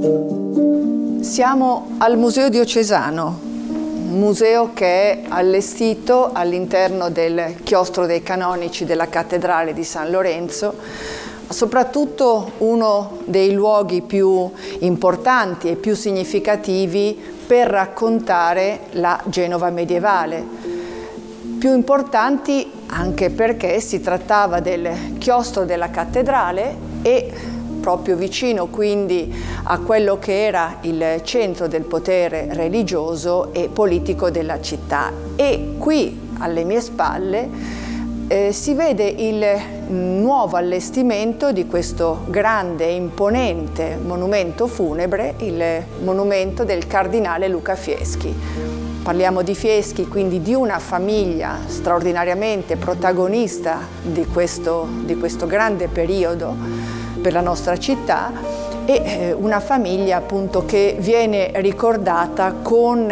Siamo al Museo Diocesano, un museo che è allestito all'interno del chiostro dei canonici della cattedrale di San Lorenzo, soprattutto uno dei luoghi più importanti e più significativi per raccontare la Genova medievale. Più importanti anche perché si trattava del chiostro della cattedrale e proprio vicino quindi a quello che era il centro del potere religioso e politico della città. E qui alle mie spalle si vede il nuovo allestimento di questo grande e imponente monumento funebre, il monumento del cardinale Luca Fieschi. Parliamo di Fieschi, quindi di una famiglia straordinariamente protagonista di questo grande periodo per la nostra città, e una famiglia appunto che viene ricordata con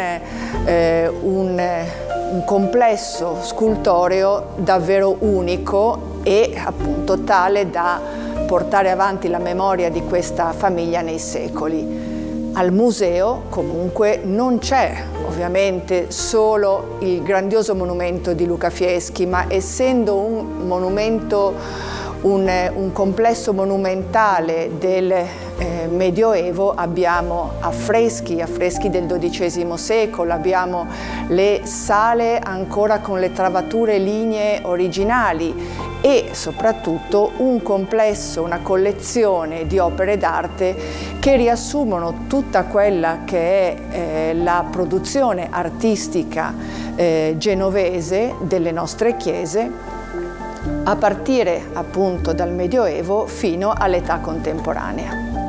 un complesso scultoreo davvero unico e appunto tale da portare avanti la memoria di questa famiglia nei secoli. Al museo comunque non c'è ovviamente solo il grandioso monumento di Luca Fieschi, ma essendo un monumento, un complesso monumentale del Medioevo, abbiamo affreschi del XII secolo, abbiamo le sale ancora con le travature lignee originali e soprattutto un complesso, una collezione di opere d'arte che riassumono tutta quella che è la produzione artistica genovese delle nostre chiese, a partire appunto dal Medioevo fino all'età contemporanea.